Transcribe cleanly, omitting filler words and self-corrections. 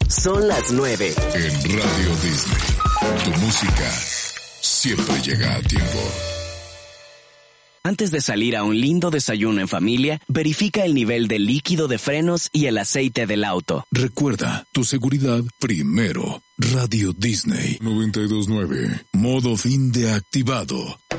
Son las 9. En Radio Disney, tu música siempre llega a tiempo. Antes de salir a un lindo desayuno en familia, verifica el nivel de líquido de frenos y el aceite del auto. Recuerda, tu seguridad primero. Radio Disney 92.9. Modo fin de activado.